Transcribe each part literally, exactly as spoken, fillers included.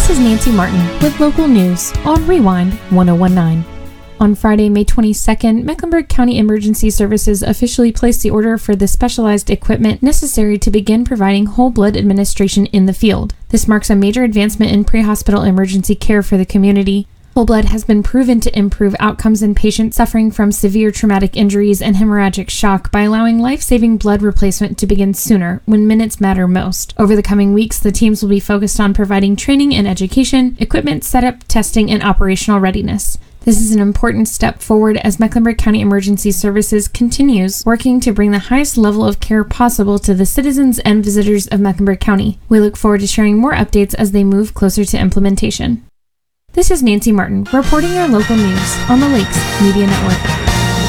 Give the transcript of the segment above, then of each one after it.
This is Nancy Martin with local news on Rewind one oh one point nine. On Friday, May twenty-second, Mecklenburg County Emergency Services officially placed the order for the specialized equipment necessary to begin providing whole blood administration in the field. This marks a major advancement in pre-hospital emergency care for the community. Whole blood has been proven to improve outcomes in patients suffering from severe traumatic injuries and hemorrhagic shock by allowing life-saving blood replacement to begin sooner, when minutes matter most. Over the coming weeks, the teams will be focused on providing training and education, equipment setup, testing, and operational readiness. This is an important step forward as Mecklenburg County Emergency Services continues working to bring the highest level of care possible to the citizens and visitors of Mecklenburg County. We look forward to sharing more updates as they move closer to implementation. This is Nancy Martin reporting your local news on the Lakes Media Network.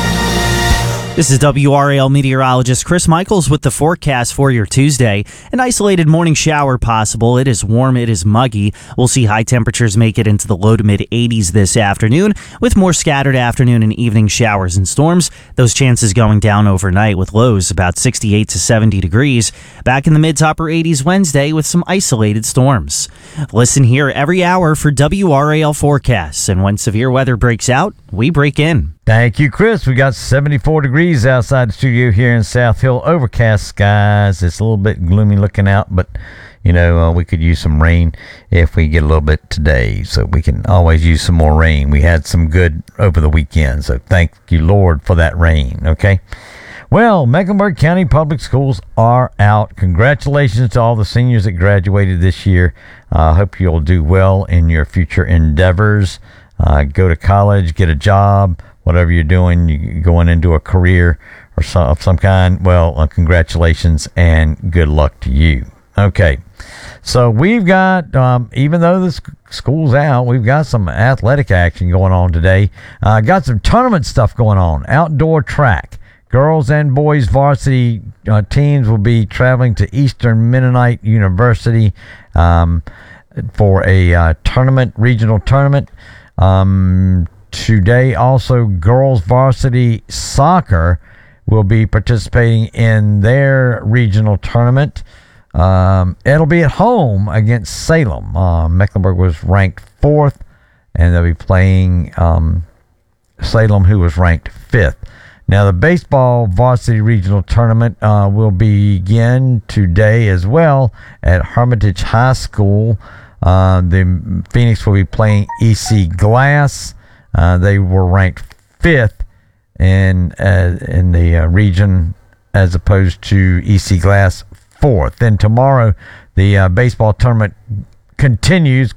This is W R A L meteorologist Chris Michaels with the forecast for your Tuesday. An isolated morning shower possible. It is warm, it is muggy. We'll see high temperatures make it into the low to mid eighties this afternoon, with more scattered afternoon and evening showers and storms. Those chances going down overnight with lows about sixty-eight to seventy degrees. Back in the mid to upper eighties Wednesday with some isolated storms. Listen here every hour for W R A L forecasts, and when severe weather breaks out, we break in. Thank you, Chris. We got seventy-four degrees outside the studio here in South Hill. Overcast skies. It's a little bit gloomy looking out, but, you know, uh, we could use some rain if we get a little bit today. So we can always use some more rain. We had some good over the weekend, so thank you, Lord, for that rain, okay? Well, Mecklenburg County Public Schools are out. Congratulations to all the seniors that graduated this year. I uh, hope you'll do well in your future endeavors. Uh, go to college, get a job, whatever you're doing, you're going into a career or some, of some kind. Well, uh, congratulations and good luck to you. Okay, so we've got, um, even though the sc- school's out, we've got some athletic action going on today. Uh, got some tournament stuff going on, outdoor track. Girls and boys varsity uh, teams will be traveling to Eastern Mennonite University um, for a uh, tournament, regional tournament. Um, today also girls varsity soccer will be participating in their regional tournament. Um, it'll be at home against Salem. Uh, Mecklenburg was ranked fourth, and they'll be playing um, Salem, who was ranked fifth. Now, the baseball varsity regional tournament uh, will begin today as well at Hermitage High School. Uh, the Phoenix will be playing E C Glass. Uh, they were ranked fifth in uh, in the uh, region, as opposed to E C Glass fourth. Then tomorrow, the uh, baseball tournament continues.